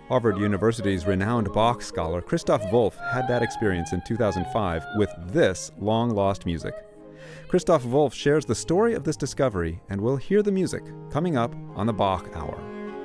Harvard University's renowned Bach scholar Christoph Wolff had that experience in 2005 with this long-lost music. Christoph Wolff shares the story of this discovery, and we'll hear the music coming up on the Bach Hour.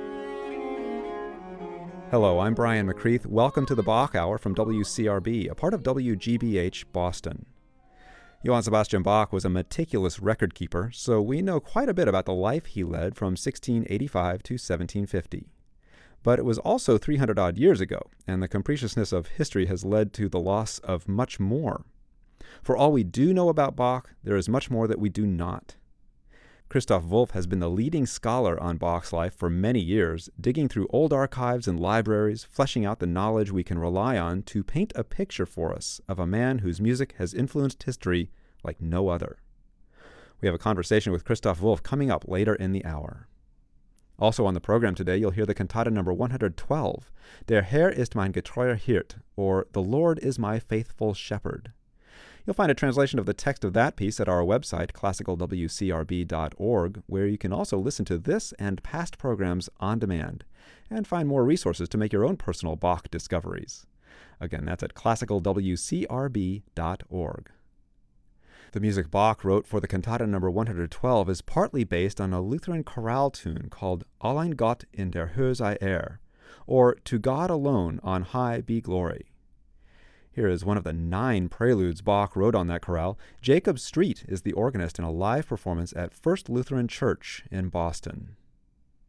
Hello, I'm Brian McCreath. Welcome to the Bach Hour from WCRB, a part of WGBH Boston. Johann Sebastian Bach was a meticulous record keeper, so we know quite a bit about the life he led from 1685 to 1750. But it was also 300-odd years ago, and the capriciousness of history has led to the loss of much more. For all we do know about Bach, there is much more that we do not. Christoph Wolff has been the leading scholar on Bach's life for many years, digging through old archives and libraries, fleshing out the knowledge we can rely on to paint a picture for us of a man whose music has influenced history like no other. We have a conversation with Christoph Wolff coming up later in the hour. Also on the program today, you'll hear the cantata number 112, Der Herr ist mein getreuer Hirt, or The Lord is my faithful shepherd. You'll find a translation of the text of that piece at our website, classicalwcrb.org, where you can also listen to this and past programs on demand, and find more resources to make your own personal Bach discoveries. Again, that's at classicalwcrb.org. The music Bach wrote for the cantata number 112 is partly based on a Lutheran chorale tune called Allein Gott in der Höhe sei or To God Alone on High Be Glory. Here is one of the 9 preludes Bach wrote on that chorale. Jacob Street is the organist in a live performance at First Lutheran Church in Boston.